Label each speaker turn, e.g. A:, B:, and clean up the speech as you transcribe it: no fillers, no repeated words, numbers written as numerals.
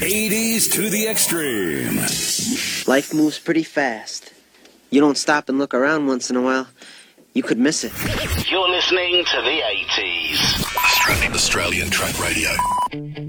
A: 80s to the extreme.
B: Life moves pretty fast. You don't stop and look around once in a while, you could miss it.
C: You're listening to the 80s.
A: Australian Track Radio.